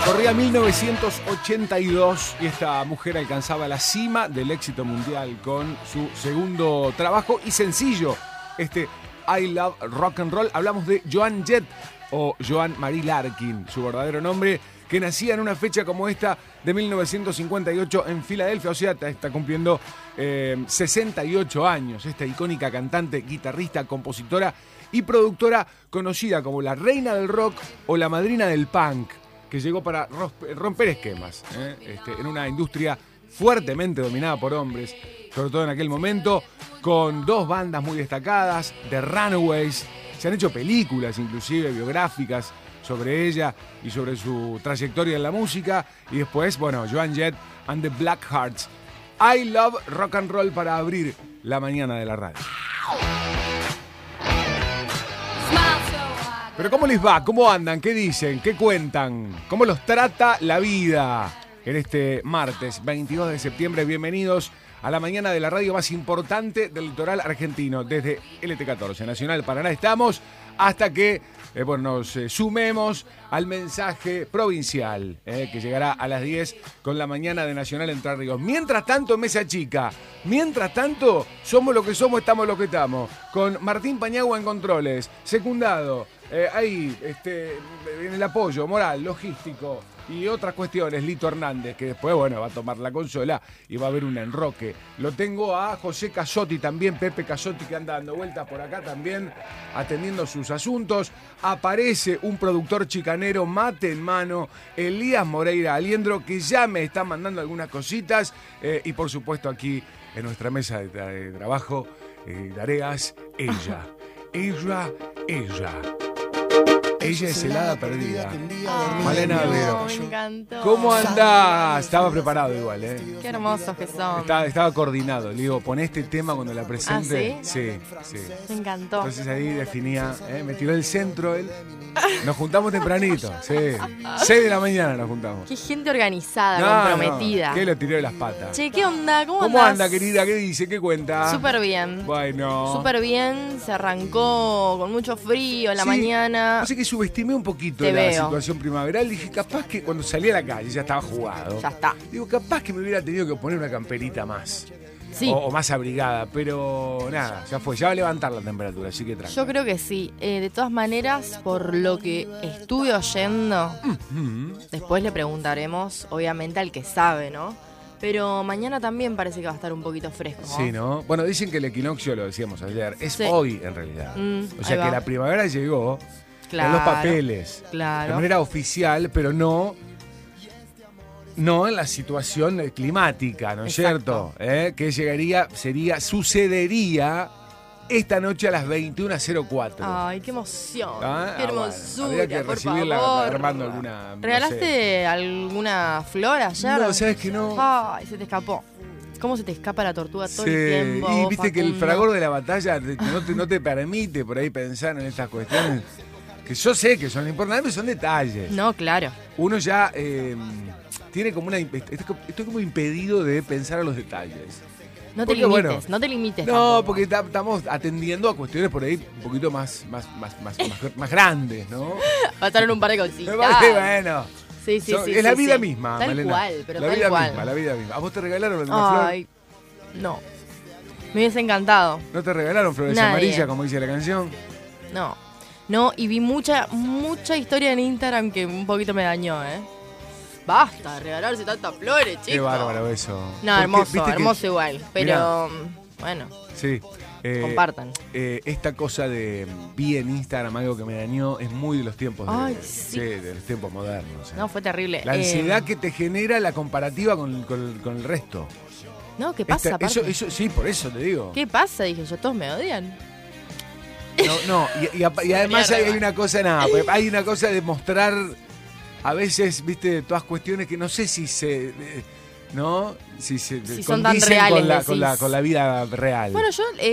Corría 1982 y esta mujer alcanzaba la cima del éxito mundial con su segundo trabajo y sencillo, I Love Rock and Roll. Hablamos de Joan Jett o Joan Marie Larkin, su verdadero nombre, que nacía en una fecha como esta de 1958 en Filadelfia, o sea, está cumpliendo 68 años. Esta icónica cantante, guitarrista, compositora y productora conocida como la reina del rock o la madrina del punk, que llegó para romper esquemas en una industria fuertemente dominada por hombres, sobre todo en aquel momento, con dos bandas muy destacadas, The Runaways. Se han hecho películas, inclusive biográficas, sobre ella y sobre su trayectoria en la música. Y después, bueno, Joan Jett and the Blackhearts. I Love Rock and Roll para abrir la mañana de la radio. Pero ¿cómo les va? ¿Cómo andan? ¿Qué dicen? ¿Qué cuentan? ¿Cómo los trata la vida en este martes 22 de septiembre? Bienvenidos a la mañana de la radio más importante del litoral argentino. Desde LT14, Nacional Paraná, estamos hasta que nos sumemos al mensaje provincial que llegará a las 10 con la mañana de Nacional Entre Ríos. Mientras tanto, Mesa Chica. Mientras tanto, somos lo que somos, estamos lo que estamos. Con Martín Pañagua en controles, secundado. Ahí, en el apoyo moral, logístico y otras cuestiones, Lito Hernández, que después, va a tomar la consola y va a haber un enroque. Lo tengo a José Casotti también, Pepe Casotti, que anda dando vueltas por acá también, atendiendo sus asuntos. Aparece un productor chicanero, mate en mano, Elías Moreira Aliendro, que ya me está mandando algunas cositas. Y por supuesto aquí, en nuestra mesa de trabajo, tareas, ella. Ella es helada perdida. Malena Albero. Me encantó. ¿Cómo andás? Estaba preparado igual, Qué hermosos que son. Estaba coordinado. Le digo, pon este tema cuando la presente. ¿Ah, sí? Sí. Me encantó. Entonces ahí definía, me tiró el centro él. Nos juntamos tempranito, sí. 6 de la mañana nos juntamos. Qué gente organizada, comprometida. No, que lo tiró de las patas. Che, ¿qué onda? ¿Cómo andás? anda, querida? ¿Qué dice? ¿Qué cuenta? Súper bien. Bueno. Súper bien. Se arrancó con mucho frío en la mañana. No sé, que subestimé un poquito situación primaveral. Dije, capaz que cuando salí a la calle ya estaba jugado. Ya está. Digo, capaz que me hubiera tenido que poner una camperita más. Sí. O más abrigada, pero nada, ya fue. Ya va a levantar la temperatura, así que tranquilo. Yo creo que sí. De todas maneras, por lo que estuve oyendo, después le preguntaremos, obviamente, al que sabe, ¿no? Pero mañana también parece que va a estar un poquito fresco, ¿no? Sí, ¿no? Bueno, dicen que el equinoccio, lo decíamos ayer, es hoy en realidad. O sea que la primavera llegó en los papeles. Claro. De manera oficial, pero no en la situación climática, ¿no es cierto? Que sucedería esta noche a las 21:04. Ay, qué emoción, qué hermosura, habría que por recibirla favor. armando alguna... ¿Regalaste alguna flor ayer? No, ¿sabes que no? Ay, se te escapó. ¿Cómo se te escapa la tortuga todo el tiempo? Y vos, viste que el Facundo? fragor de la batalla no te permite por ahí pensar en estas cuestiones, que yo sé que son importantes, pero son detalles. No, claro. Uno ya tiene como estoy como impedido de pensar a los detalles. No te limites. No, tampoco. porque estamos atendiendo a cuestiones por ahí un poquito más grandes, ¿no? Pasaron un par de cositas. Bueno. Sí. Es la vida misma, tal Malena. Cual, pero la tal vida cual. misma, la vida misma. ¿A vos te regalaron alguna flor? Ay, no. Me hubiese encantado. ¿No te regalaron flores amarillas, como dice la canción? No, y vi mucha historia en Instagram que un poquito me dañó, Basta de regalarse tantas flores, chicos. Qué bárbaro eso. No, hermoso igual. Pero, bueno. Sí. Compartan. Esta cosa de vi en Instagram algo que me dañó es muy de los tiempos de los tiempos modernos. No, fue terrible. La ansiedad que te genera la comparativa con el resto. No, ¿qué pasa? Eso, sí, por eso te digo. ¿Qué pasa? Dije yo, todos me odian. No, y además hay una cosa, hay una cosa de mostrar a veces, viste, todas cuestiones que no sé si se... ¿no? Si son tan reales, con la vida real. Bueno, yo